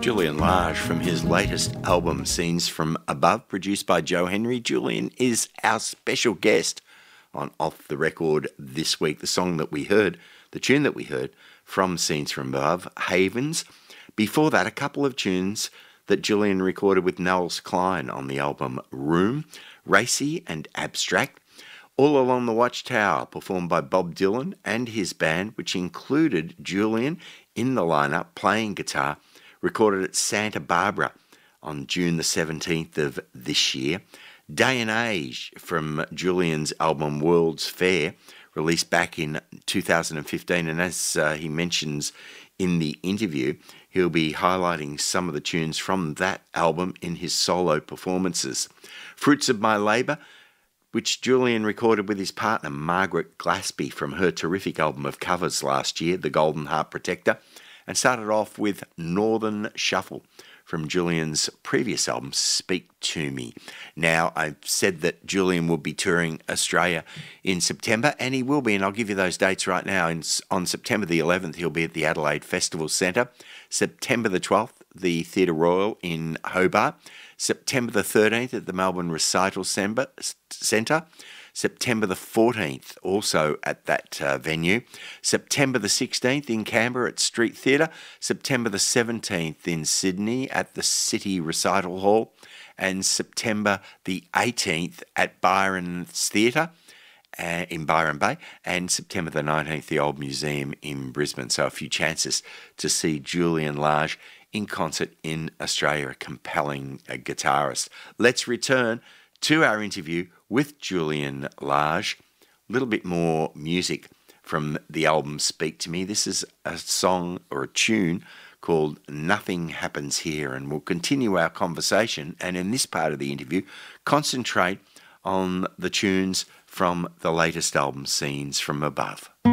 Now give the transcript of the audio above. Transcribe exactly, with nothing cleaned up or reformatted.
Julian Lage from his latest album, Scenes from Above, produced by Joe Henry. Julian is our special guest on Off the Record this week. The song that we heard, the tune that we heard from Scenes from Above, Havens. Before that, a couple of tunes that Julian recorded with Nels Cline on the album Room, Racy and Abstract. All Along the Watchtower, performed by Bob Dylan and his band, which included Julian in the lineup playing guitar, recorded at Santa Barbara on June the seventeenth of this year. Day and Age from Julian's album World's Fair, released back in two thousand fifteen, and as uh, he mentions in the interview, he'll be highlighting some of the tunes from that album in his solo performances. Fruits of My Labour, which Julian recorded with his partner Margaret Glaspie from her terrific album of covers last year, The Golden Heart Protector, and started off with Northern Shuffle from Julian's previous album, Speak to Me. Now, I've said that Julian will be touring Australia in September, and he will be, and I'll give you those dates right now. In, on September the eleventh, he'll be at the Adelaide Festival Centre. September the twelfth, the Theatre Royal in Hobart. September the thirteenth at the Melbourne Recital Centre. September the fourteenth, also at that uh, venue. September the sixteenth in Canberra at Street Theatre. September the seventeenth in Sydney at the City Recital Hall. And September the eighteenth at Byron's Theatre uh, in Byron Bay. And September the nineteenth, the Old Museum in Brisbane. So a few chances to see Julian Lage in concert in Australia, a compelling uh, guitarist. Let's return to our interview with Julian Lage. A little bit more music from the album Speak to Me. This is a song or a tune called Nothing Happens Here, and we'll continue our conversation and in this part of the interview concentrate on the tunes from the latest album, Scenes from Above.